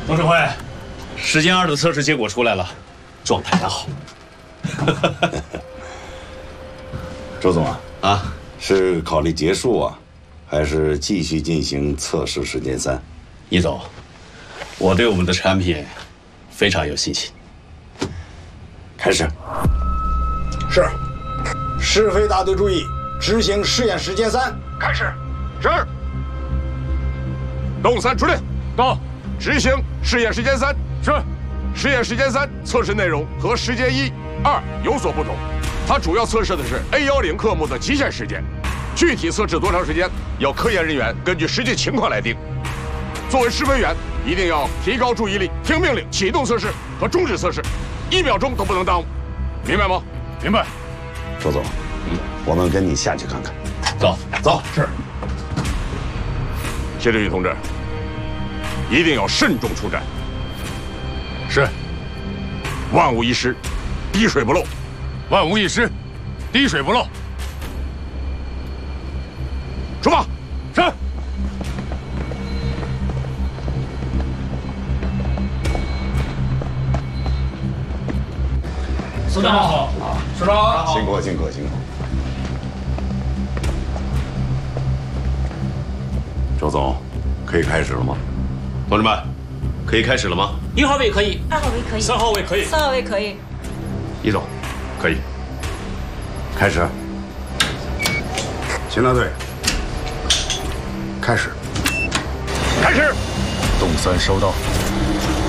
董指挥，时间2的测试结果出来了，状态良好。 周总啊， 是考虑结束啊，还是继续进行测试时间3？ 易总，我对我们的产品非常有信心。 开始。 是。试飞大队注意，执行试验时间3，开始。 是。动3出列。 到。 执行试验时间3。 是。 试验时间3测试内容和时间1、2有所不同，它主要测试的是 A10科目的极限时间，具体测试多长时间由科研人员根据实际情况来定。作为试飞员，一定要提高注意力，听命令启动测试和终止测试，1秒钟都不能耽误，明白吗？ 明白。 周总，我们跟你下去看看。 走。 走。是。谢志宇同志，一定要慎重出战。 是。 万无一失，滴水不漏。 万无一失，滴水不漏。 出发。 是。 司长好。 师长好。 辛苦辛苦辛苦。周总，可以开始了吗？ 同志们，可以开始了吗 ？1号位可以 ，2号位可以 ，3号位可以 ，4号位可以。 易总，可以。 开始。巡逻队，开始。 开始。 动3收到。